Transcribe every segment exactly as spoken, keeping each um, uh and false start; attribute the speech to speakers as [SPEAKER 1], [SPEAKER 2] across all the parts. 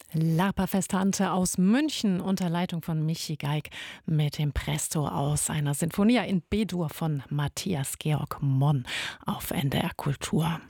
[SPEAKER 1] Larpa Festante aus München unter Leitung von Michi Geig mit dem Presto aus einer Sinfonia in B-Dur von Matthias Georg Monn auf N D R Kultur.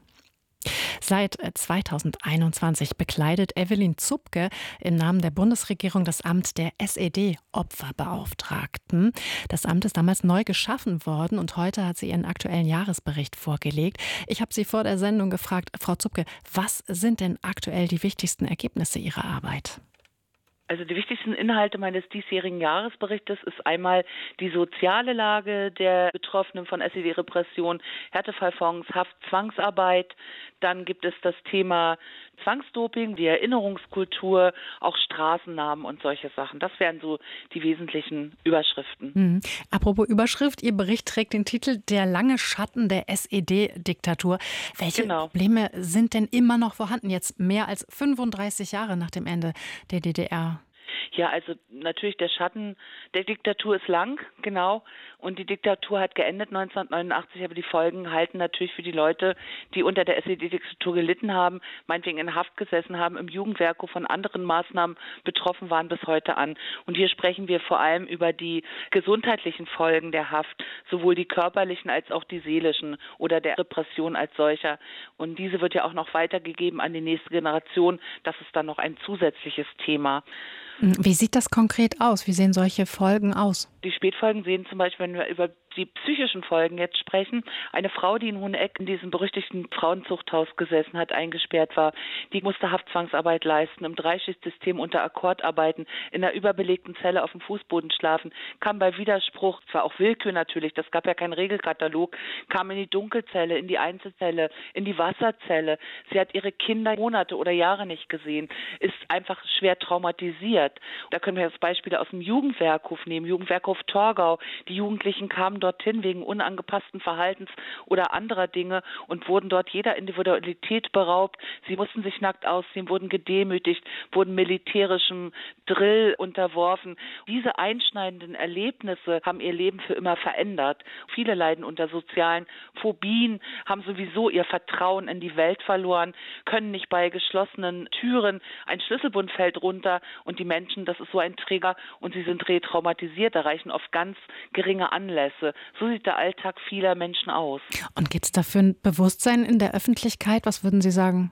[SPEAKER 1] Seit zweitausendeinundzwanzig bekleidet Evelyn Zupke im Namen der Bundesregierung das Amt der S E D-Opferbeauftragten. Das Amt ist damals neu geschaffen worden und heute hat sie ihren aktuellen Jahresbericht vorgelegt. Ich habe sie vor der Sendung gefragt, Frau Zupke, was sind denn aktuell die wichtigsten Ergebnisse Ihrer Arbeit?
[SPEAKER 2] Also die wichtigsten Inhalte meines diesjährigen Jahresberichtes ist einmal die soziale Lage der Betroffenen von S E D-Repression, Härtefallfonds, Haft, Zwangsarbeit. Dann gibt es das Thema Zwangsdoping, die Erinnerungskultur, auch Straßennamen und solche Sachen. Das wären so die wesentlichen Überschriften.
[SPEAKER 1] Mhm. Apropos Überschrift, Ihr Bericht trägt den Titel Der lange Schatten der S E D-Diktatur. Welche
[SPEAKER 2] Genau.
[SPEAKER 1] Probleme sind denn immer noch vorhanden, jetzt mehr als fünfunddreißig Jahre nach dem Ende der D D R?
[SPEAKER 2] Ja, also natürlich der Schatten der Diktatur ist lang, genau. Und die Diktatur hat geendet neunzehnhundertneunundachtzig, aber die Folgen halten natürlich für die Leute, die unter der S E D-Diktatur gelitten haben, meinetwegen in Haft gesessen haben, im Jugendwerk, von anderen Maßnahmen betroffen waren, bis heute an. Und hier sprechen wir vor allem über die gesundheitlichen Folgen der Haft, sowohl die körperlichen als auch die seelischen oder der Repression als solcher. Und diese wird ja auch noch weitergegeben an die nächste Generation. Das ist dann noch ein zusätzliches Thema.
[SPEAKER 1] Wie sieht das konkret aus? Wie sehen solche Folgen aus?
[SPEAKER 2] Die Spätfolgen sehen zum Beispiel, wenn wir über die psychischen Folgen jetzt sprechen, eine Frau, die in Hoheneck in diesem berüchtigten Frauenzuchthaus gesessen hat, eingesperrt war, die musste Haftzwangsarbeit leisten, im Dreischichtsystem unter Akkordarbeiten, in einer überbelegten Zelle auf dem Fußboden schlafen, kam bei Widerspruch, zwar auch Willkür natürlich, das gab ja keinen Regelkatalog, kam in die Dunkelzelle, in die Einzelzelle, in die Wasserzelle. Sie hat ihre Kinder Monate oder Jahre nicht gesehen, ist einfach schwer traumatisiert. Da können wir jetzt Beispiele aus dem Jugendwerkhof nehmen, Jugendwerkhof Torgau. Die Jugendlichen kamen dorthin wegen unangepassten Verhaltens oder anderer Dinge und wurden dort jeder Individualität beraubt. Sie mussten sich nackt ausziehen, wurden gedemütigt, wurden militärischem Drill unterworfen. Diese einschneidenden Erlebnisse haben ihr Leben für immer verändert. Viele leiden unter sozialen Phobien, haben sowieso ihr Vertrauen in die Welt verloren, können nicht bei geschlossenen Türen, ein Schlüsselbund fällt runter und die Menschen, das ist so ein Trigger und sie sind retraumatisiert, erreichen oft ganz geringe Anlässe. So sieht der Alltag vieler Menschen aus.
[SPEAKER 1] Und gibt es dafür ein Bewusstsein in der Öffentlichkeit? Was würden Sie sagen?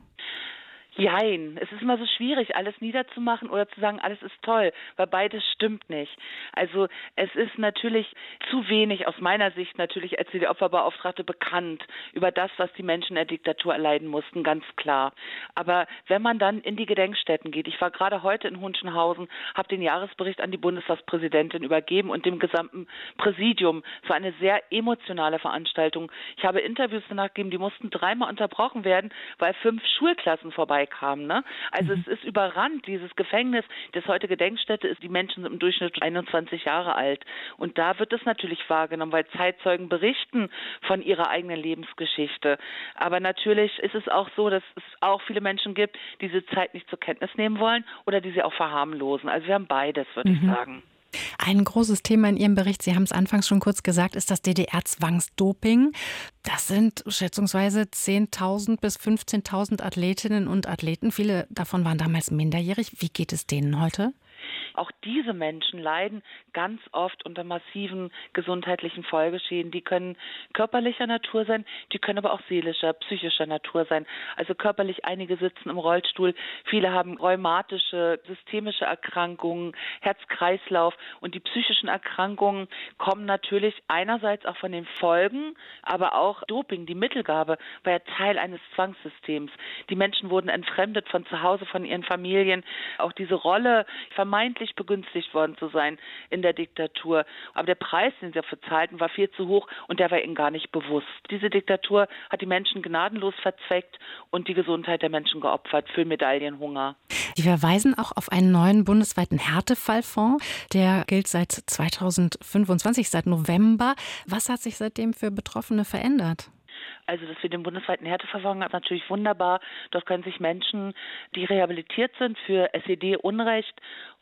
[SPEAKER 2] Jein. Es ist immer so schwierig, alles niederzumachen oder zu sagen, alles ist toll, weil beides stimmt nicht. Also es ist natürlich zu wenig aus meiner Sicht natürlich als die Opferbeauftragte bekannt über das, was die Menschen in der Diktatur erleiden mussten, ganz klar. Aber wenn man dann in die Gedenkstätten geht, ich war gerade heute in Hunschenhausen, habe den Jahresbericht an die Bundestagspräsidentin übergeben und dem gesamten Präsidium. Es war eine sehr emotionale Veranstaltung. Ich habe Interviews danach gegeben, die mussten dreimal unterbrochen werden, weil fünf Schulklassen vorbeikamen. Ne? Also mhm. es ist überrannt, dieses Gefängnis, das heute Gedenkstätte ist, die Menschen sind im Durchschnitt einundzwanzig Jahre alt. Und da wird es natürlich wahrgenommen, weil Zeitzeugen berichten von ihrer eigenen Lebensgeschichte. Aber natürlich ist es auch so, dass es auch viele Menschen gibt, die diese Zeit nicht zur Kenntnis nehmen wollen oder die sie auch verharmlosen. Also wir haben beides, würde mhm. ich sagen.
[SPEAKER 1] Ein großes Thema in Ihrem Bericht, Sie haben es anfangs schon kurz gesagt, ist das D D R-Zwangsdoping. Das sind schätzungsweise zehntausend bis fünfzehntausend Athletinnen und Athleten. Viele davon waren damals minderjährig. Wie geht es denen heute?
[SPEAKER 2] Auch diese Menschen leiden ganz oft unter massiven gesundheitlichen Folgeschäden. Die können körperlicher Natur sein, die können aber auch seelischer, psychischer Natur sein. Also körperlich, einige sitzen im Rollstuhl, viele haben rheumatische, systemische Erkrankungen, Herz-Kreislauf und die psychischen Erkrankungen kommen natürlich einerseits auch von den Folgen, aber auch Doping, die Mittelgabe, war ja Teil eines Zwangssystems. Die Menschen wurden entfremdet von zu Hause, von ihren Familien. Auch diese Rolle, vermeintlich begünstigt worden zu sein in der Diktatur. Aber der Preis, den sie dafür zahlten, war viel zu hoch und der war ihnen gar nicht bewusst. Diese Diktatur hat die Menschen gnadenlos verzweckt und die Gesundheit der Menschen geopfert für Medaillenhunger.
[SPEAKER 1] Sie verweisen auch auf einen neuen bundesweiten Härtefallfonds. Der gilt seit zweitausendfünfundzwanzig, seit November. Was hat sich seitdem für Betroffene verändert?
[SPEAKER 2] Also das für den bundesweiten Härtefallfonds ist natürlich wunderbar. Dort können sich Menschen, die rehabilitiert sind für S E D-Unrecht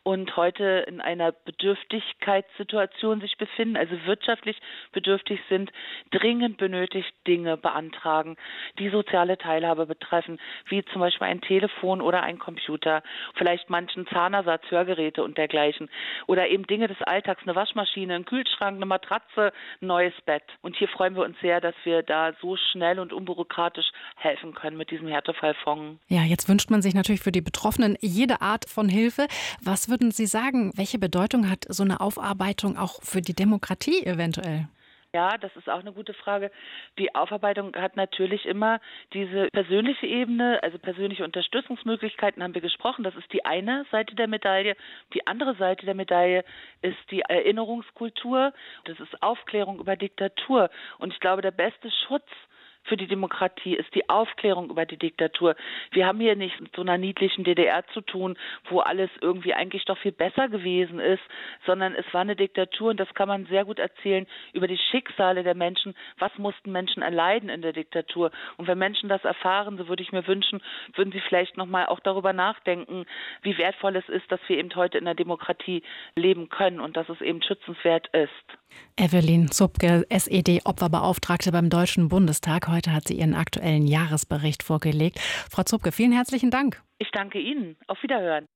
[SPEAKER 2] und heute in einer Bedürftigkeitssituation sich befinden, also wirtschaftlich bedürftig sind, dringend benötigt Dinge beantragen, die soziale Teilhabe betreffen, wie zum Beispiel ein Telefon oder ein Computer, vielleicht manchen Zahnersatz, Hörgeräte und dergleichen oder eben Dinge des Alltags, eine Waschmaschine, ein Kühlschrank, eine Matratze, ein neues Bett. Und hier freuen wir uns sehr, dass wir da so schnell und unbürokratisch helfen können mit diesem Härtefallfonds.
[SPEAKER 1] Ja, jetzt wünscht man sich natürlich für die Betroffenen jede Art von Hilfe. Was würden Sie sagen, welche Bedeutung hat so eine Aufarbeitung auch für die Demokratie eventuell?
[SPEAKER 2] Ja, das ist auch eine gute Frage. Die Aufarbeitung hat natürlich immer diese persönliche Ebene, also persönliche Unterstützungsmöglichkeiten haben wir gesprochen. Das ist die eine Seite der Medaille. Die andere Seite der Medaille ist die Erinnerungskultur. Das ist Aufklärung über Diktatur. Und ich glaube, der beste Schutz für die Demokratie ist die Aufklärung über die Diktatur. Wir haben hier nicht mit so einer niedlichen D D R zu tun, wo alles irgendwie eigentlich doch viel besser gewesen ist, sondern es war eine Diktatur und das kann man sehr gut erzählen über die Schicksale der Menschen. Was mussten Menschen erleiden in der Diktatur? Und wenn Menschen das erfahren, so würde ich mir wünschen, würden sie vielleicht nochmal auch darüber nachdenken, wie wertvoll es ist, dass wir eben heute in der Demokratie leben können und dass es eben schützenswert ist.
[SPEAKER 1] Evelyn Zupke, S E D-Opferbeauftragte beim Deutschen Bundestag. Heute hat sie ihren aktuellen Jahresbericht vorgelegt. Frau Zupke, vielen herzlichen Dank.
[SPEAKER 2] Ich danke Ihnen. Auf Wiederhören.